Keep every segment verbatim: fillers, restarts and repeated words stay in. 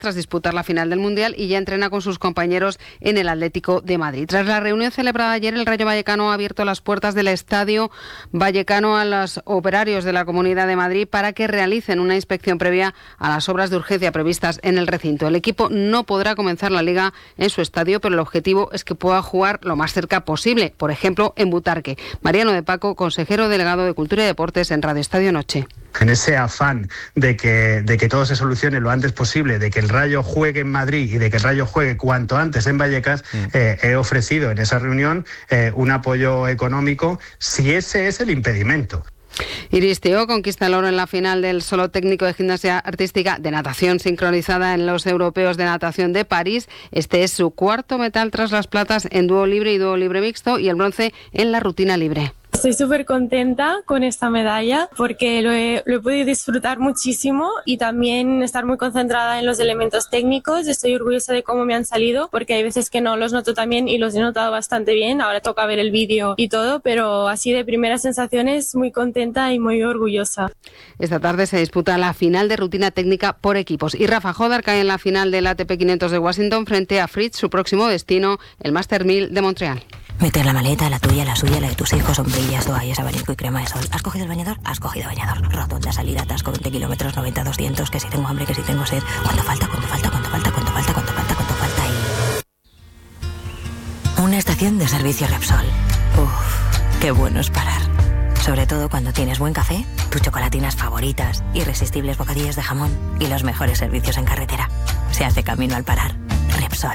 tras disputar la final del Mundial y ya entrena con sus compañeros en el Atlético de Madrid. Tras la reunión celebrada ayer, el Rayo Vallecano ha abierto las puertas del Estadio Vallecano a los operarios de la Comunidad de Madrid para que realicen una inspección previa a las obras de urgencia previstas en el recinto. El equipo no podrá comenzar la Liga en su estadio, pero el objetivo es que pueda jugar lo más cerca posible, por ejemplo, en Butarque. Mariano de Paco, consejero delegado de Cultura y Deportes en Radio Estadio Noche. En ese afán de que, de que todo se solucione lo antes posible, de que el Rayo juegue en Madrid y de que el Rayo juegue cuanto antes en Vallecas, mm. eh, he ofrecido en esa reunión eh, un apoyo económico, si ese es el impedimento. Iris Theó conquista el oro en la final del solo técnico de gimnasia artística de natación sincronizada en los europeos de natación de París. Este es su cuarto metal tras las platas en dúo libre y dúo libre mixto y el bronce en la rutina libre. Estoy súper contenta con esta medalla porque lo he, lo he podido disfrutar muchísimo y también estar muy concentrada en los elementos técnicos. Estoy orgullosa de cómo me han salido porque hay veces que no los noto tan bien y los he notado bastante bien. Ahora toca ver el vídeo y todo, pero así de primeras sensaciones muy contenta y muy orgullosa. Esta tarde se disputa la final de rutina técnica por equipos y Rafa Jodar cae en la final del A T P quinientos de Washington frente a Fritz, su próximo destino, el Master mil de Montreal. Meter la maleta, la tuya, la suya, la de tus hijos, sombrillas, toallas, abanico y crema de sol. ¿Has cogido el bañador? Has cogido bañador. Rotonda, salida, atasco, veinte kilómetros, noventa, doscientos, que si tengo hambre, que si tengo sed. ¿Cuánto falta? ¿Cuánto falta? ¿Cuánto falta? ¿Cuánto falta? ¿Cuánto falta? ¿Cuánto falta? Y... una estación de servicio Repsol. Uff, qué bueno es parar. Sobre todo cuando tienes buen café, tus chocolatinas favoritas, irresistibles bocadillos de jamón y los mejores servicios en carretera. Se hace camino al parar. Repsol.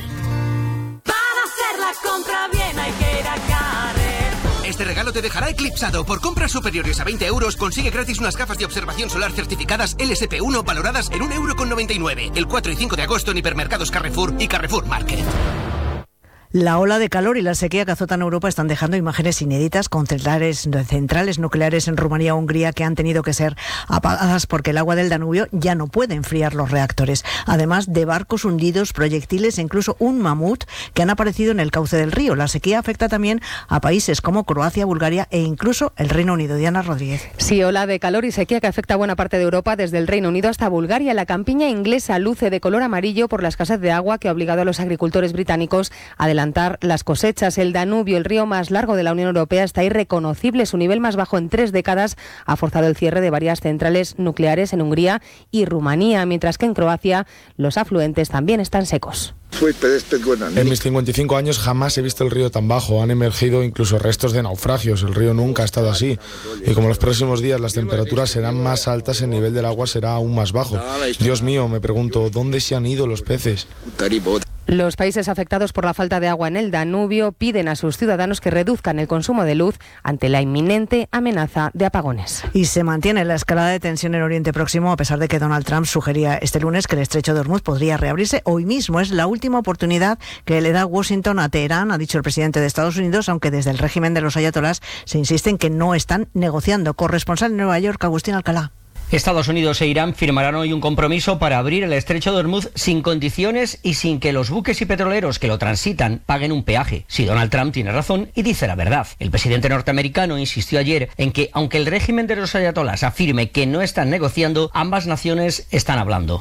Compra bien, hay que ir a Carrer. Este regalo te dejará eclipsado. Por compras superiores a veinte euros, consigue gratis unas gafas de observación solar certificadas L S P uno valoradas en un euro con noventa y nueve. El cuatro y cinco de agosto en hipermercados Carrefour y Carrefour Market. La ola de calor y la sequía que azotan Europa están dejando imágenes inéditas con centrales, centrales nucleares en Rumanía o Hungría que han tenido que ser apagadas porque el agua del Danubio ya no puede enfriar los reactores. Además de barcos hundidos, proyectiles e incluso un mamut que han aparecido en el cauce del río. La sequía afecta también a países como Croacia, Bulgaria e incluso el Reino Unido. Diana Rodríguez. Sí, ola de calor y sequía que afecta a buena parte de Europa, desde el Reino Unido hasta Bulgaria. La campiña inglesa luce de color amarillo por la escasez de agua que ha obligado a los agricultores británicos a adelantar las cosechas. El Danubio, el río más largo de la Unión Europea, está irreconocible. Su nivel más bajo en tres décadas ha forzado el cierre de varias centrales nucleares en Hungría y Rumanía, mientras que en Croacia los afluentes también están secos. En mis cincuenta y cinco años jamás he visto el río tan bajo. Han emergido incluso restos de naufragios. El río nunca ha estado así. Y como los próximos días las temperaturas serán más altas, el nivel del agua será aún más bajo. Dios mío, me pregunto, ¿dónde se han ido los peces? Los países afectados por la falta de agua en el Danubio piden a sus ciudadanos que reduzcan el consumo de luz ante la inminente amenaza de apagones. Y se mantiene la escalada de tensión en Oriente Próximo, a pesar de que Donald Trump sugería este lunes que el estrecho de Hormuz podría reabrirse hoy mismo. Es la última oportunidad que le da Washington a Teherán, ha dicho el presidente de Estados Unidos, aunque desde el régimen de los ayatolás se insiste en que no están negociando. Corresponsal en Nueva York, Agustín Alcalá. Estados Unidos e Irán firmarán hoy un compromiso para abrir el estrecho de Hormuz sin condiciones y sin que los buques y petroleros que lo transitan paguen un peaje. Si Donald Trump tiene razón y dice la verdad. El presidente norteamericano insistió ayer en que, aunque el régimen de los ayatolás afirme que no están negociando, ambas naciones están hablando.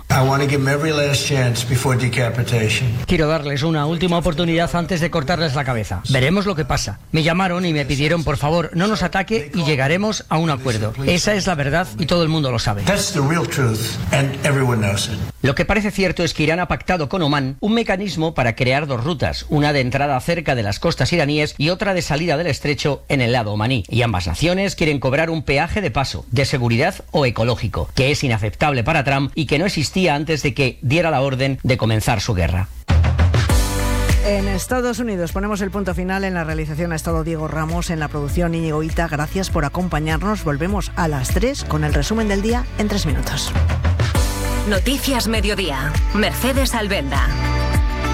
Quiero darles una última oportunidad antes de cortarles la cabeza. Veremos lo que pasa. Me llamaron y me pidieron, por favor, no nos ataque y llegaremos a un acuerdo. Esa es la verdad y todo el mundo lo sabe. Lo que parece cierto es que Irán ha pactado con Omán un mecanismo para crear dos rutas, una de entrada cerca de las costas iraníes y otra de salida del estrecho en el lado omaní. Y ambas naciones quieren cobrar un peaje de paso, de seguridad o ecológico, que es inaceptable para Trump y que no existía antes de que diera la orden de comenzar su guerra. En Estados Unidos ponemos el punto final. En la realización ha estado Diego Ramos, en la producción Íñigo Ita. Gracias por acompañarnos. Volvemos a las tres con el resumen del día en tres minutos. Noticias Mediodía. Mercedes Albenda.